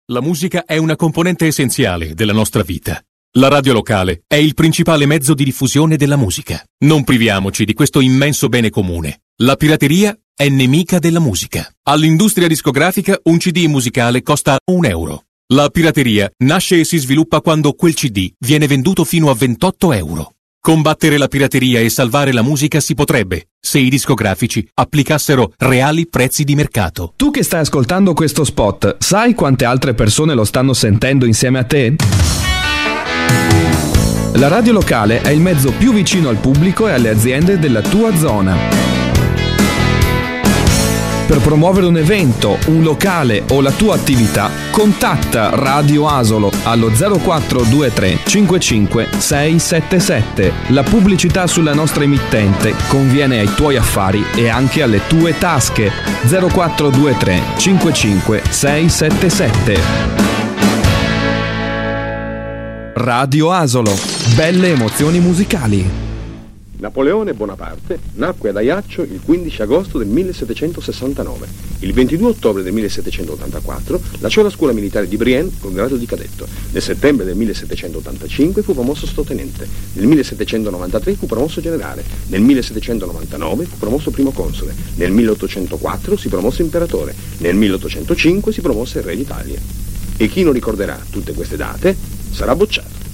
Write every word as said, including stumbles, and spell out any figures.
La musica è una componente essenziale della nostra vita. La radio locale è il principale mezzo di diffusione della musica. Non priviamoci di questo immenso bene comune. La pirateria è nemica della musica. All'industria discografica un C D musicale costa un euro. La pirateria nasce e si sviluppa quando quel C D viene venduto fino a ventotto euro. Combattere la pirateria e salvare la musica si potrebbe se i discografici applicassero reali prezzi di mercato. Tu che stai ascoltando questo spot, sai quante altre persone lo stanno sentendo insieme a te? La radio locale è il mezzo più vicino al pubblico e alle aziende della tua zona. Per promuovere un evento, un locale o la tua attività, contatta Radio Asolo allo zero quattro due tre cinque cinque sei sette sette. La pubblicità sulla nostra emittente conviene ai tuoi affari e anche alle tue tasche. zero quattro due tre cinque cinque sei sette sette. Radio Asolo. Belle emozioni musicali. Napoleone Bonaparte nacque ad Ajaccio il quindici agosto del millesettecentosessantanove. Il ventidue ottobre del millesettecentottantaquattro lasciò la scuola militare di Brienne col grado di cadetto. Nel settembre del millesettecentottantacinque fu promosso sottotenente. Nel millesettecentonovantatré fu promosso generale. Nel millesettecentonovantanove fu promosso primo console. Nel milleottocentoquattro si promosse imperatore. Nel milleottocentocinque si promosse re d'Italia. E chi non ricorderà tutte queste date sarà bocciato.